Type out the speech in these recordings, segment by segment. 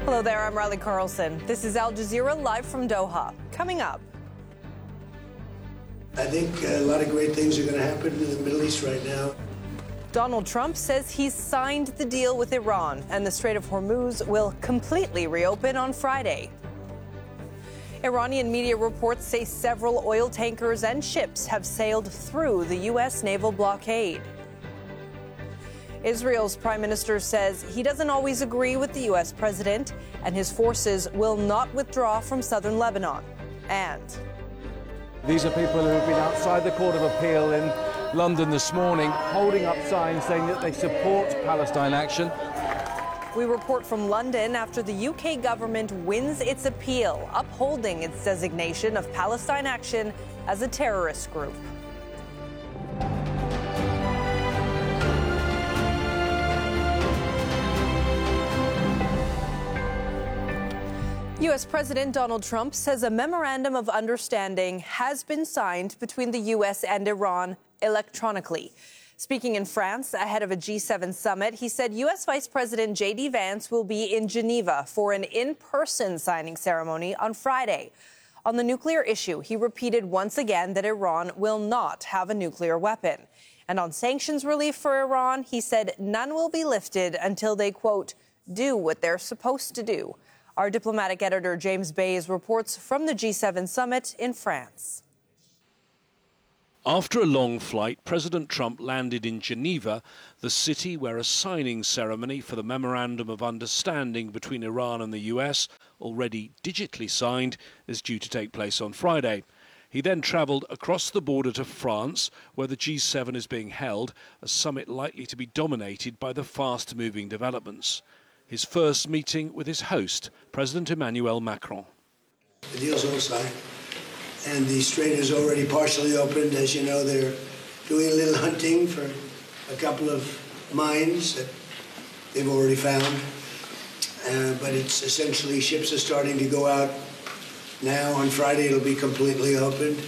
Hello there, I'm Riley Carlson. This is Al Jazeera live from Doha. Coming up. I think a lot of great things are going to happen in the Middle East right now. Donald Trump says he's signed the deal with Iran and the Strait of Hormuz will completely reopen on Friday. Iranian media reports say several oil tankers and ships have sailed through the U.S. naval blockade. Israel's prime minister says he doesn't always agree with the U.S. president and his forces will not withdraw from southern Lebanon. And these are people who have been outside the Court of Appeal in London this morning, holding up signs saying that they support Palestine action. We report from London after the UK government wins its appeal, upholding its designation of Palestine Action as a terrorist group. U.S. President Donald Trump says a memorandum of understanding has been signed between the U.S. and Iran electronically. Speaking in France ahead of a G7 summit, he said U.S. Vice President J.D. Vance will be in Geneva for an in-person signing ceremony on Friday. On the nuclear issue, he repeated once again that Iran will not have a nuclear weapon. And on sanctions relief for Iran, he said none will be lifted until they, quote, do what they're supposed to do. Our diplomatic editor, James Bays, reports from the G7 summit in France. After a long flight, President Trump landed in Geneva, the city where a signing ceremony for the Memorandum of Understanding between Iran and the US, already digitally signed, is due to take place on Friday. He then travelled across the border to France, where the G7 is being held, a summit likely to be dominated by the fast-moving developments. His first meeting with his host, President Emmanuel Macron. The deal's all signed, and the strait is already partially opened. As you know, they're doing a little hunting for a couple of mines that they've already found. But it's essentially ships are starting to go out now. On Friday, it'll be completely opened.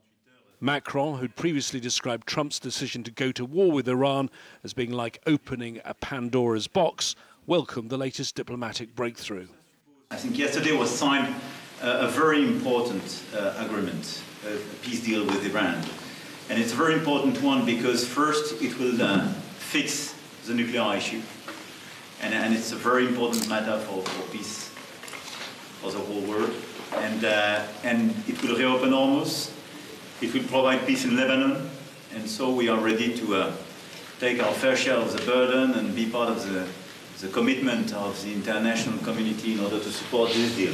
Macron, who'd previously described Trump's decision to go to war with Iran as being like opening a Pandora's box, welcomed the latest diplomatic breakthrough. I think yesterday was signed a very important agreement, a peace deal with Iran. And it's a very important one because first it will fix the nuclear issue. And it's a very important matter for peace for the whole world. And it will reopen Hormuz. It will provide peace in Lebanon. And so we are ready to take our fair share of the burden and be part of the commitment of the international community in order to support this deal.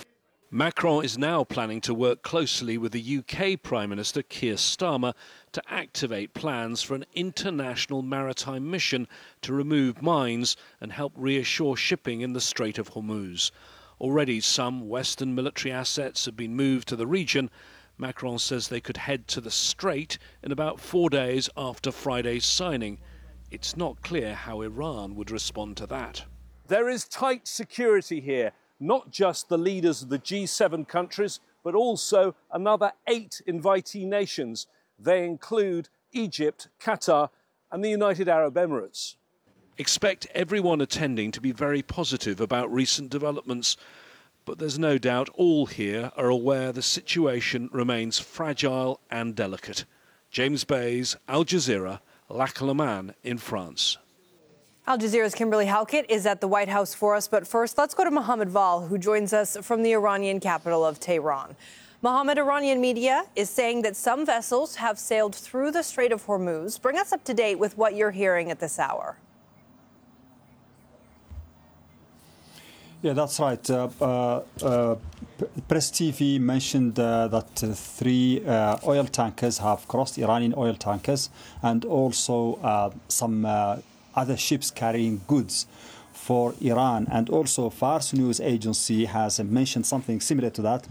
Macron is now planning to work closely with the UK Prime Minister Keir Starmer to activate plans for an international maritime mission to remove mines and help reassure shipping in the Strait of Hormuz. Already some Western military assets have been moved to the region. Macron says they could head to the Strait in about 4 days after Friday's signing. It's not clear how Iran would respond to that. There is tight security here, not just the leaders of the G7 countries, but also another 8 invitee nations. They include Egypt, Qatar, and the United Arab Emirates. Expect everyone attending to be very positive about recent developments, but there's no doubt all here are aware the situation remains fragile and delicate. James Bays, Al Jazeera, Lac Le Mans in France. Al Jazeera's Kimberly Halkett is at the White House for us. But first, let's go to Mohammed Val, who joins us from the Iranian capital of Tehran. Mohammed, Iranian media is saying that some vessels have sailed through the Strait of Hormuz. Bring us up to date with what you're hearing at this hour. Yeah, that's right. Press TV mentioned that 3 oil tankers have crossed, Iranian oil tankers, and also some other ships carrying goods for Iran. And also Fars News Agency has mentioned something similar to that.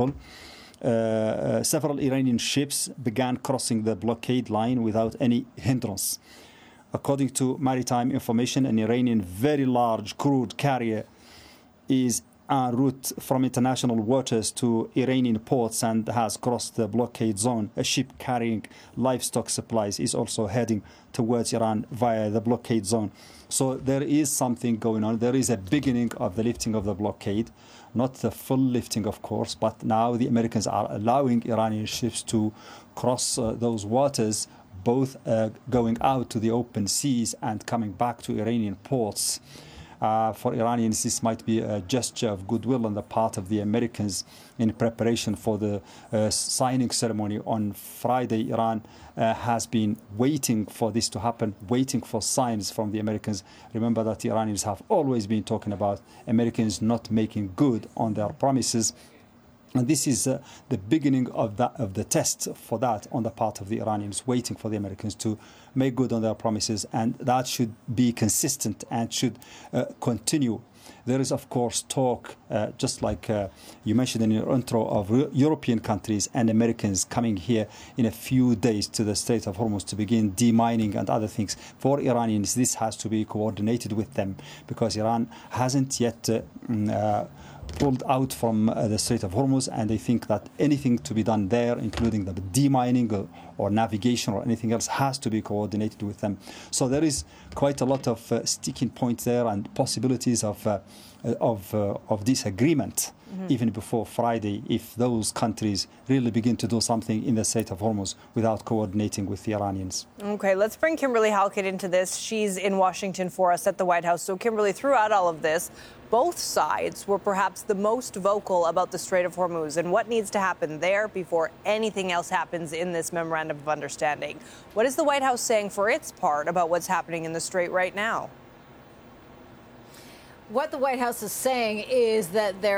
Several Iranian ships began crossing the blockade line without any hindrance. According to maritime information, an Iranian very large crude carrier is en route from international waters to Iranian ports and has crossed the blockade zone. A ship carrying livestock supplies is also heading towards Iran via the blockade zone. So there is something going on. There is a beginning of the lifting of the blockade, not the full lifting, of course, but now the Americans are allowing Iranian ships to cross those waters, both going out to the open seas and coming back to Iranian ports. For Iranians, this might be a gesture of goodwill on the part of the Americans in preparation for the signing ceremony on Friday. Iran has been waiting for this to happen, waiting for signs from the Americans. Remember that the Iranians have always been talking about Americans not making good on their promises. And this is the beginning of the test for that on the part of the Iranians, waiting for the Americans to make good on their promises, and that should be consistent and should continue. There is, of course, talk, just like you mentioned in your intro, of European countries and Americans coming here in a few days to the Strait of Hormuz to begin demining and other things. For Iranians, this has to be coordinated with them because Iran hasn't yet pulled out from the Strait of Hormuz, and they think that anything to be done there, including the demining or navigation or anything else, has to be coordinated with them. So there is quite a lot of sticking points there and possibilities of disagreement even before Friday if those countries really begin to do something in the Strait of Hormuz without coordinating with the Iranians. Okay, let's bring Kimberly Halkett into this. She's in Washington for us at the White House. So, Kimberly, throughout all of this, both sides were perhaps the most vocal about the Strait of Hormuz and what needs to happen there before anything else happens in this memorandum of understanding. What is the White House saying for its part about what's happening in the Strait right now? What the White House is saying is that there